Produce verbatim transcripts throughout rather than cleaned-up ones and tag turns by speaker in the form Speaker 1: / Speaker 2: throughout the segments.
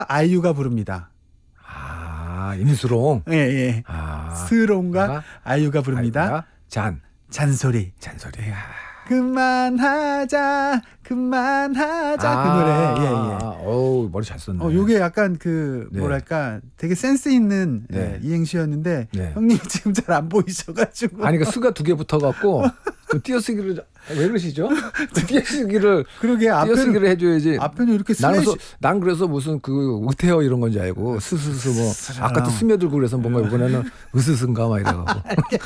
Speaker 1: 아이유가 부릅니다.
Speaker 2: 아, 임수롱.
Speaker 1: 예, 예.
Speaker 2: 아,
Speaker 1: 스롱과 아이유가 부릅니다.
Speaker 2: 아이유가 잔.
Speaker 1: 잔소리.
Speaker 2: 잔소리. 아.
Speaker 1: 그만하자, 그만하자.
Speaker 2: 아,
Speaker 1: 그 노래. 예, 예.
Speaker 2: 어우, 머리 잘 썼네.
Speaker 1: 어, 요게 약간 그
Speaker 2: 네.
Speaker 1: 뭐랄까 되게 센스 있는
Speaker 2: 네.
Speaker 1: 예, 이행시였는데
Speaker 2: 네.
Speaker 1: 형님 지금 잘 안 보이셔가지고.
Speaker 2: 아니, 그 수가 두 개 붙어갖고 좀 띄어쓰기를 왜 그러시죠? 띄어쓰기를
Speaker 1: 그러게 앞에는
Speaker 2: 띄어쓰기를 해줘야지.
Speaker 1: 앞에는 이렇게
Speaker 2: 나는
Speaker 1: 슬래시.
Speaker 2: 그래서, 난 그래서 무슨 그 의태어 이런 건지 알고 스스스 뭐 아까 또 스며들고 그래서 뭔가 이번에는 으스스인가 막 이래가지고.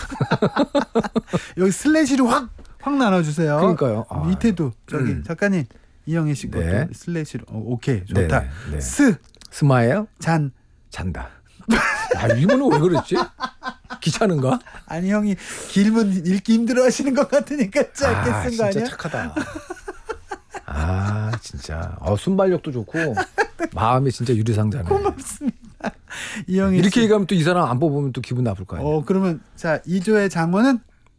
Speaker 1: 여기 슬래시를 확 확 나눠주세요.
Speaker 2: 그러니까요. 아,
Speaker 1: 밑에도 저기
Speaker 2: 음.
Speaker 1: 작가님 이영애 씨 것도
Speaker 2: 네.
Speaker 1: 슬래시로. 어, 오케이 좋다.
Speaker 2: 네네, 네.
Speaker 1: 스
Speaker 2: 스마일
Speaker 1: 잔.
Speaker 2: 잔다. 아, 이분은 왜 그랬지? 귀찮은가?
Speaker 1: 아니 형이 길문 읽기 힘들어하시는 것 같으니까 짧게
Speaker 2: 아,
Speaker 1: 쓴 거 아니야?
Speaker 2: 진짜 착하다. 아 진짜. 어, 순발력도 좋고 마음이 진짜 유리상자네.
Speaker 1: 고맙습니다. 이영애
Speaker 2: 이렇게
Speaker 1: 씨.
Speaker 2: 얘기하면 또 이 사람 안 뽑으면 또 기분 나쁠 거 아니야.
Speaker 1: 어 그러면 자 이 조의 장원은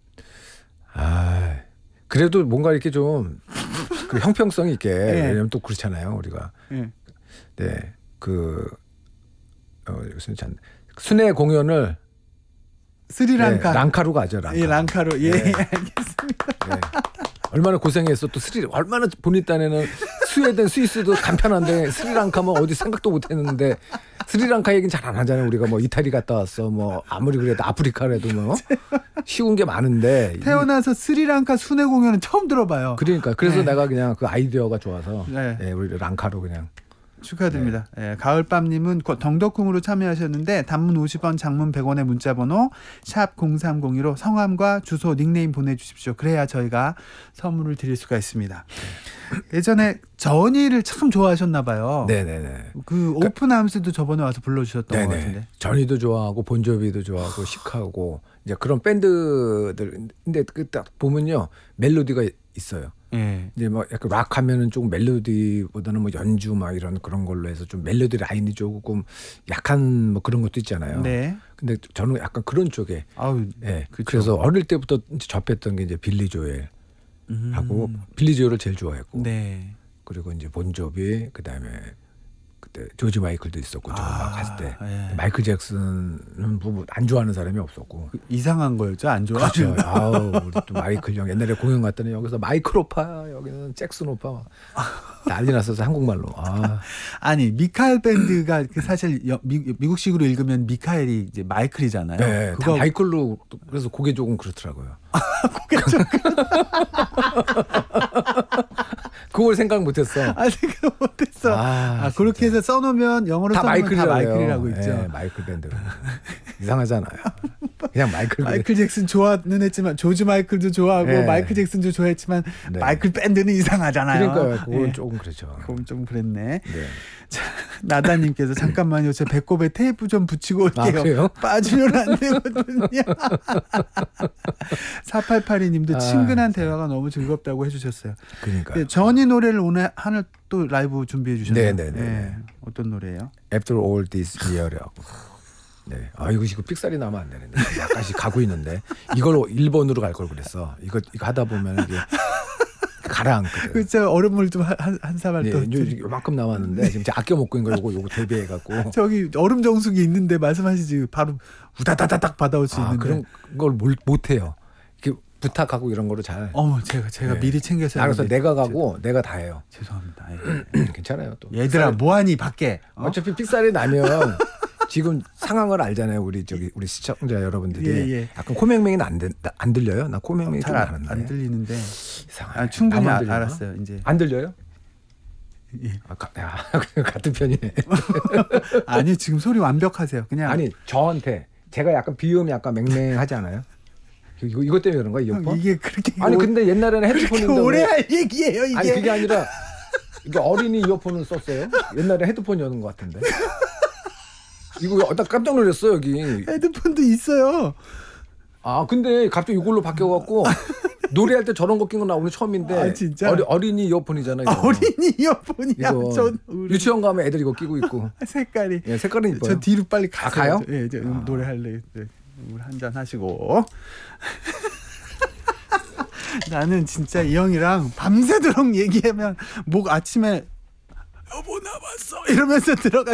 Speaker 2: 아 그래도 뭔가 이렇게 좀 그 형평성 있게
Speaker 1: 네.
Speaker 2: 왜냐면 또 그렇잖아요 우리가.
Speaker 1: 예.
Speaker 2: 네, 그 어, 무슨 잔 순회 공연을
Speaker 1: 스리랑카.
Speaker 2: 네, 랑카로 가죠. 랑카.
Speaker 1: 예, 랑카로. 예,
Speaker 2: 네.
Speaker 1: 알겠습니다.
Speaker 2: 네. 얼마나 고생했어. 또 스리 얼마나 본인 딴에는 스웨덴, 스위스도 간편한데 스리랑카면 어디 생각도 못했는데 스리랑카 얘기는 잘 안 하잖아요. 우리가 뭐 이탈리 갔다 왔어. 뭐 아무리 그래도 아프리카라도 뭐 쉬운 게 많은데
Speaker 1: 태어나서 스리랑카 순회 공연은 처음 들어봐요.
Speaker 2: 그러니까 그래서
Speaker 1: 네.
Speaker 2: 내가 그냥 그 아이디어가 좋아서
Speaker 1: 네.
Speaker 2: 네, 우리 랑카로 그냥.
Speaker 1: 축하드립니다. 네. 예, 가을밤님은 덩덕궁으로 참여하셨는데 단문 오십 원, 장문 백 원의 문자번호 샵 공삼공이로 성함과 주소, 닉네임 보내주십시오. 그래야 저희가 선물을 드릴 수가 있습니다. 예전에 전이를 참 좋아하셨나 봐요.
Speaker 2: 네네네.
Speaker 1: 그 오픈하우스도 저번에 와서 불러주셨던 것 같은데.
Speaker 2: 전이도 좋아하고 본조비도 좋아하고 시카고 이제 그런 밴드들 근데 그 딱 보면요 멜로디가 있어요.
Speaker 1: 예.
Speaker 2: 이제 뭐 약간 락 하면은 조금 멜로디보다는 뭐 연주 막 이런 그런 걸로 해서 좀 멜로디 라인이 조금 약한 뭐 그런 것도 있잖아요.
Speaker 1: 네.
Speaker 2: 근데 저는 약간 그런 쪽에
Speaker 1: 아우,
Speaker 2: 예.
Speaker 1: 그쵸.
Speaker 2: 그래서 어릴 때부터 이제 접했던 게 이제 빌리 조엘
Speaker 1: 음.
Speaker 2: 하고 빌리 조엘을 제일 좋아했고
Speaker 1: 네.
Speaker 2: 그리고 이제 본조비 그다음에 그때 조지 마이클도 있었고 저
Speaker 1: 아,
Speaker 2: 막 갔을 때
Speaker 1: 예.
Speaker 2: 마이클 잭슨은 뭐 안 좋아하는 사람이 없었고
Speaker 1: 이상한 거였죠? 안 좋아?
Speaker 2: 그렇죠. 아우 우리 또 마이클 형 옛날에 공연 갔더니 여기서 마이클 오빠 여기는 잭슨 오빠 막 난리 났어서 한국말로. 아.
Speaker 1: 아니 미카엘 밴드가 그 사실 여, 미, 미국식으로 읽으면 미카엘이 이제 마이클이잖아요.
Speaker 2: 네, 다
Speaker 1: 그거
Speaker 2: 마이클로 그래서 그게 조금 그렇더라고요.
Speaker 1: 그게 좀
Speaker 2: 그걸 생각 못했어.
Speaker 1: 아 생각 못했어.
Speaker 2: 아,
Speaker 1: 아, 그렇게 해서 써놓으면 영어로
Speaker 2: 다
Speaker 1: 써놓으면
Speaker 2: 마이클이라고,
Speaker 1: 다 마이클이라고
Speaker 2: 해요.
Speaker 1: 있죠.
Speaker 2: 네, 마이클 밴드. 이상하잖아요. 그냥 마이클.
Speaker 1: 마이클 잭슨 좋아는 했지만 조지 마이클도 좋아하고
Speaker 2: 네.
Speaker 1: 마이클 잭슨도 좋아했지만
Speaker 2: 네.
Speaker 1: 마이클 밴드는 이상하잖아요.
Speaker 2: 그러니까요. 그건
Speaker 1: 예.
Speaker 2: 조금 그렇죠.
Speaker 1: 그건 좀 그랬네.
Speaker 2: 네.
Speaker 1: 자, 나다님께서 잠깐만요. 제 배꼽에 테이프 좀 붙이고 올게요.
Speaker 2: 아, 그래요?
Speaker 1: 빠지면 안 되거든요. 사팔팔이 님도
Speaker 2: 아,
Speaker 1: 친근한 대화가 너무 즐겁다고 해주셨어요.
Speaker 2: 그러니까.
Speaker 1: 네, 전이 노래를 오늘 하늘 또 라이브 준비해 주셨네요.
Speaker 2: 네네네.
Speaker 1: 네, 어떤 노래예요?
Speaker 2: After all this year라고. 네. 아 이거 이거 삑살이 나면 안 되는데. 약간씩 가고 있는데 이걸 일 번으로 갈 걸 그랬어. 이거 이거 하다 보면 이게 가라앉거든.
Speaker 1: 그쵸, 얼음물 좀 한 한 사발
Speaker 2: 네,
Speaker 1: 더.
Speaker 2: 이제 요만큼 남았는데 지금 제가 아껴 먹고 있는 거 요거 요거 대비해 갖고.
Speaker 1: 저기 얼음 정수기 있는데 말씀하시지 바로 우다다다닥 받아올 수
Speaker 2: 아,
Speaker 1: 있는데.
Speaker 2: 그런 걸 못 해요. 이렇게 부탁하고 이런 거를 잘.
Speaker 1: 어머 제가 제가
Speaker 2: 네.
Speaker 1: 미리 챙겨서.
Speaker 2: 알아서 내가 가고 내가 다 해요.
Speaker 1: 죄송합니다. 예.
Speaker 2: 괜찮아요 또.
Speaker 1: 얘들아
Speaker 2: 삑살이-
Speaker 1: 뭐하니 밖에. 어?
Speaker 2: 어차피 삑살이 나면 지금 상황을 알잖아요. 우리 저기 우리 시청자 여러분들이
Speaker 1: 예, 예.
Speaker 2: 약간 코맹맹이는 안, 들, 안 들려요? 나 코맹맹이 좀
Speaker 1: 잘안
Speaker 2: 나는데.
Speaker 1: 안 들리는데.
Speaker 2: 이상하네.
Speaker 1: 아, 충분히
Speaker 2: 나만
Speaker 1: 아,
Speaker 2: 들리나?
Speaker 1: 알았어요. 이제.
Speaker 2: 안 들려요?
Speaker 1: 예.
Speaker 2: 아, 가, 야, 같은 편이네.
Speaker 1: 아니 지금 소리 완벽하세요. 그냥.
Speaker 2: 아니 저한테 제가 약간 비음이 약간 맹맹하지 않아요? 이거 이것 때문에 그런 거야
Speaker 1: 형,
Speaker 2: 이어폰?
Speaker 1: 이게 그렇게.
Speaker 2: 아니
Speaker 1: 오-
Speaker 2: 근데 옛날에는 헤드폰이
Speaker 1: 그렇게
Speaker 2: 있는데
Speaker 1: 오래
Speaker 2: 왜-
Speaker 1: 할 얘기예요 이게.
Speaker 2: 아니 그게 아니라 이게 어린이 이어폰을 썼어요? 옛날에 헤드폰이었는 것 같은데. 이거 나 깜짝 놀랐어 여기.
Speaker 1: 헤드폰도 있어요.
Speaker 2: 아 근데 갑자기 이걸로 바뀌어갖고 노래할 때 저런 거 낀 건 나 오늘 처음인데.
Speaker 1: 아, 진짜?
Speaker 2: 어리, 어린이 이어폰이잖아. 이거.
Speaker 1: 아, 어린이 이어폰이야.
Speaker 2: 이거
Speaker 1: 전 우리-
Speaker 2: 유치원 가면 애들 이거 끼고 있고.
Speaker 1: 색깔이.
Speaker 2: 예, 색깔은 이뻐요.
Speaker 1: 저 뒤로 빨리 가세요.
Speaker 2: 가요?
Speaker 1: 예, 이제 음,
Speaker 2: 아.
Speaker 1: 노래할래. 네, 물 한 잔 하시고. 나는 진짜 이 형이랑 밤새도록 얘기하면 목 아침에 여보 나 왔어 이러면서 들어갈